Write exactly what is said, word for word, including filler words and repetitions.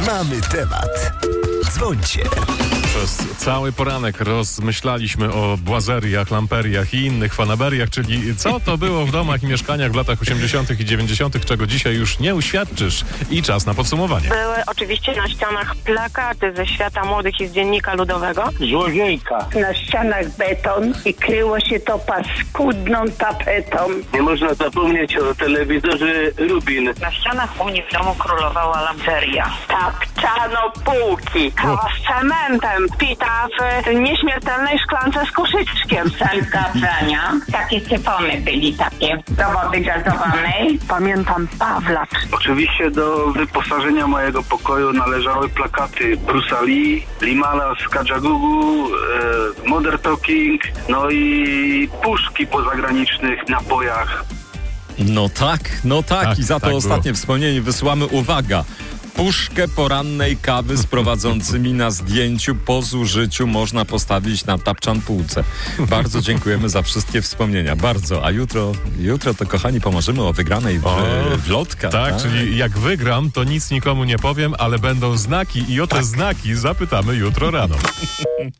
Mamy temat. Dzwońcie. Przez cały poranek rozmyślaliśmy o błazeriach, lamperiach i innych fanaberiach, czyli co to było w domach i mieszkaniach w latach osiemdziesiątych i dziewięćdziesiątych, czego dzisiaj już nie uświadczysz. I czas na podsumowanie. Były oczywiście na ścianach plakaty ze świata młodych i z Dziennika Ludowego. Złodziejka. Na ścianach beton i kryło się to paskudną tapetą. Nie można zapomnieć o telewizorze Rubin. Na ścianach u mnie w domu królowała lamperia. Tapczano półki, kawa z cementem, pita w nieśmiertelnej szklance z koszyczkiem. Salka prania, takie syfony byli takie do wody gazowanej. Pamiętam Pawlak. Oczywiście do wyposażenia mojego pokoju należały plakaty Bruce'a Lee, Limala z Kajagoogoo, e, Modern Talking, no i puszki po zagranicznych napojach. No tak, no tak, Tak, i za to tak ostatnie było. wspomnienie wysyłamy, uwaga, puszkę porannej kawy z prowadzącymi na zdjęciu po zużyciu można postawić na tapczan półce. Bardzo dziękujemy za wszystkie wspomnienia, bardzo. A jutro, jutro to kochani pomarzymy o wygranej w, O, w lotka. Tak, czyli jak wygram, to nic nikomu nie powiem, ale będą znaki i o te znaki zapytamy jutro rano.